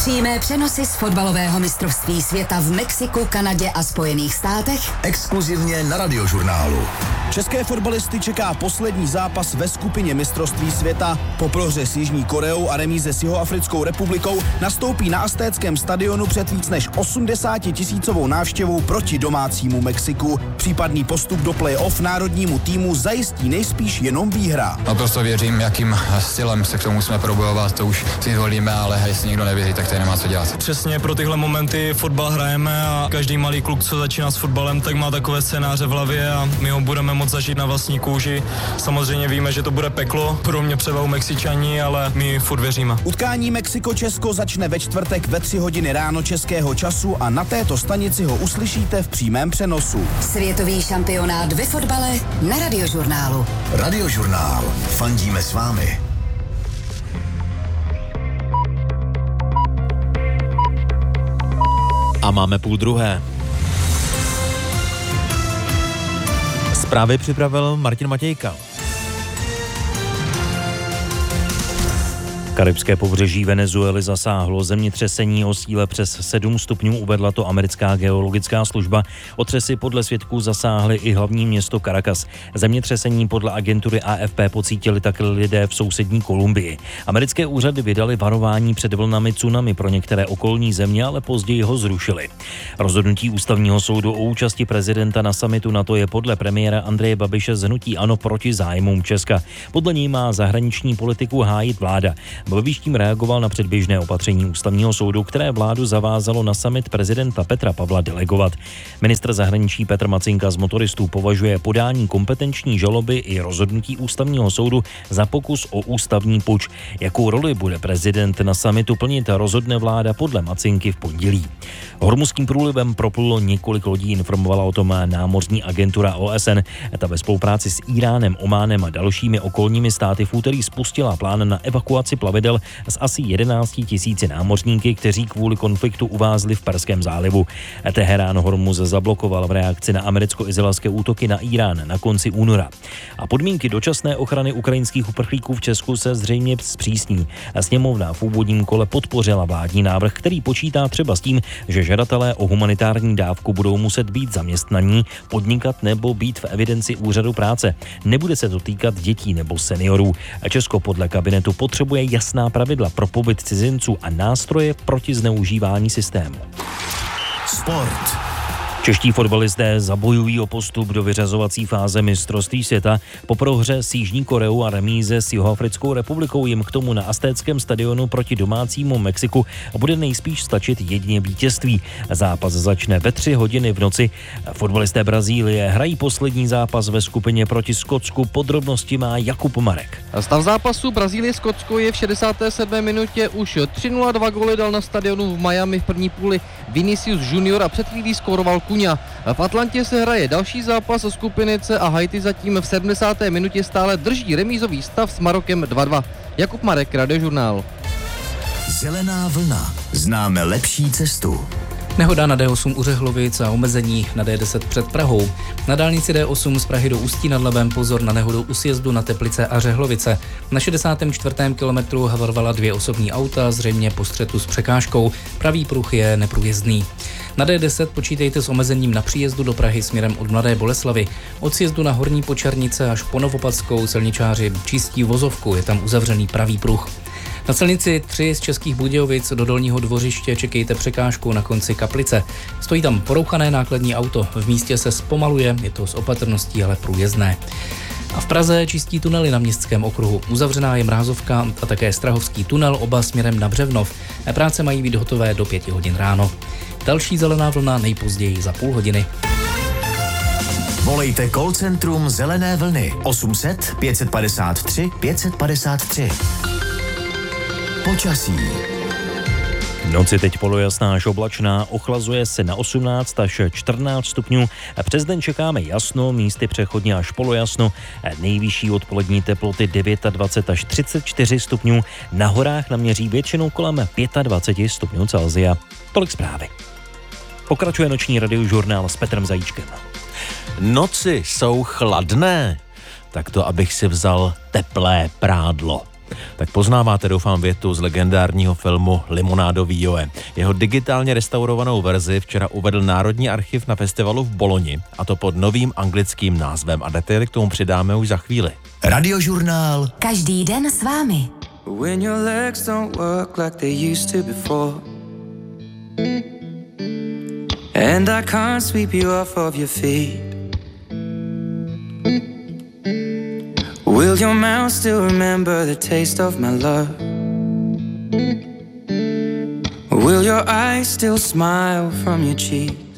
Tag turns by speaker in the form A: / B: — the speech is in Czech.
A: Přímé přenosy z fotbalového mistrovství světa v Mexiku, Kanadě a Spojených státech
B: exkluzivně na Radiožurnálu.
C: České fotbalisty čeká poslední zápas ve skupině mistrovství světa. Po prohře s Jižní Koreou a remíze s Jihoafrickou republikou nastoupí na Aztéckém stadionu před víc než 80 000 návštěvou proti domácímu Mexiku. Případný postup do play-off národnímu týmu zajistí nejspíš jenom výhra.
D: Naprosto věřím, jakým stylem se k tomu musíme probojovat, to už si zvolíme, ale jestli někdo nevěří, tak tady nemá co dělat.
E: Přesně pro tyhle momenty fotbal hrajeme a každý malý kluk, co začíná s fotbalem, tak má takové scénáře v hlavě a my ho budeme moct zažít na vlastní kůži. Samozřejmě víme, že to bude peklo, pro mě převahou Mexičani, ale my furt věříme.
C: Utkání Mexiko-Česko začne ve čtvrtek ve 3 hodiny ráno českého času a na této stanici ho uslyšíte v přímém přenosu.
A: Světový šampionát ve fotbale na Radiožurnálu.
B: Radiožurnál. Fandíme s vámi.
F: A máme 12:30. Zprávy připravil Martin Matějka. Karibské pobřeží Venezuely zasáhlo zemětřesení o síle přes 7 stupňů, uvedla to americká geologická služba. Otřesy podle svědků zasáhly i hlavní město Caracas. Zemětřesení podle agentury AFP pocítili také lidé v sousední Kolumbii. Americké úřady vydaly varování před vlnami tsunami pro některé okolní země, ale později ho zrušily. Rozhodnutí ústavního soudu o účasti prezidenta na summitu NATO je podle premiéra Andreje Babiše z hnutí ANO proti zájmům Česka. Podle něj má zahraniční politiku hájit vláda. Babiš tím reagoval na předběžné opatření ústavního soudu, které vládu zavázalo na summit prezidenta Petra Pavla delegovat. Ministr zahraničí Petr Macinka z Motoristů považuje podání kompetenční žaloby i rozhodnutí ústavního soudu za pokus o ústavní puč. Jakou roli bude prezident na summitu plnit, rozhodne vláda podle Macinky v pondělí. Hormuzským průlivem proplulo několik lodí, informovala o tom námořní agentura OSN. Ta ve spolupráci s Íránem, Ománem a dalšími okolními státy v úterý spustila plán na evakuaci plavidel s asi 11 000 námořníky, kteří kvůli konfliktu uvázli v Perském zálivu. Teherán Hormuz zablokoval v reakci na americko-izraelské útoky na Irán na konci února. A podmínky dočasné ochrany ukrajinských uprchlíků v Česku se zřejmě zpřísní. Sněmovna v úvodním kole podpořila vládní návrh, který počítá třeba s tím, že žadatelé o humanitární dávku budou muset být zaměstnaní, podnikat nebo být v evidenci úřadu práce. Nebude se to týkat dětí nebo seniorů. Česko podle kabinetu potřebuje jasná pravidla pro pobyt cizinců a nástroje proti zneužívání systému.
B: Sport.
F: Čeští fotbalisté zabojují o postup do vyřazovací fáze mistrovství světa. Po prohře s Jižní Koreou a remíze s Jihoafrickou republikou jim k tomu na Aztéckém stadionu proti domácímu Mexiku bude nejspíš stačit jedině vítězství. Zápas začne ve 3 hodiny v noci. Fotbalisté Brazílie hrají poslední zápas ve skupině proti Skotsku. Podrobnosti má Jakub Marek.
G: Stav zápasu Brazílie-Skotsko je v 67. minutě už 3-0, 2 góly dal na stadionu v Miami v první půli Vinicius Junior a před chvílí skóroval Kuňa. V Atlantě se hraje další zápas o skupiny C a Haiti zatím v 70. minutě stále drží remízový stav s Marokem 2-2. Jakub Marek, Radiožurnál.
B: Zelená vlna. Známe lepší cestu.
H: Nehoda na D8 u Řehlovic a omezení na D10 před Prahou. Na dálnici D8 z Prahy do Ústí nad Labem pozor na nehodu u sjezdu na Teplice a Řehlovice. Na 64. kilometru havarovala 2 osobní auta, zřejmě po střetu s překážkou. Pravý pruh je neprůjezdný. Na D10 počítejte s omezením na příjezdu do Prahy směrem od Mladé Boleslavi. Od sjezdu na Horní Počernice až po Novopadskou silničáři čistí vozovku, je tam uzavřený pravý pruh. Na silnici 3 z Českých Budějovic do Dolního Dvořiště čekejte překážku na konci Kaplice. Stojí tam porouchané nákladní auto, v místě se zpomaluje, je to s opatrností, ale průjezdné. A v Praze čistí tunely na Městském okruhu. Uzavřená je Mrázovka a také Strahovský tunel, oba směrem na Břevnov. Práce mají být hotové do 5 hodin ráno. Další zelená vlna nejpozději za půl hodiny.
B: Volejte call centrum Zelené vlny 800 553 553. Počasí.
F: Noci teď polojasná až oblačná, ochlazuje se na 18 až 14 stupňů. Přes den čekáme jasno, místy přechodně až polojasno. Nejvyšší odpolední teploty 29 až 34 stupňů. Na horách naměří většinou kolem 25 stupňů Celsia. Tolik zprávy. Pokračuje noční radiožurnál s Petrem Zajíčkem.
I: Noci jsou chladné, tak to abych si vzal teplé prádlo. Tak poznáváte, doufám, větu z legendárního filmu Limonádový Joe. Jeho digitálně restaurovanou verzi včera uvedl Národní archiv na festivalu v Boloni, a to pod novým anglickým názvem. A detaily k tomu přidáme už za chvíli.
B: Radiožurnál.
A: Každý den s vámi.
J: When your legs don't work like they used to before, and I can't sweep you off of your feet, will your mouth still remember the taste of my love? Will your eyes still smile from your cheek?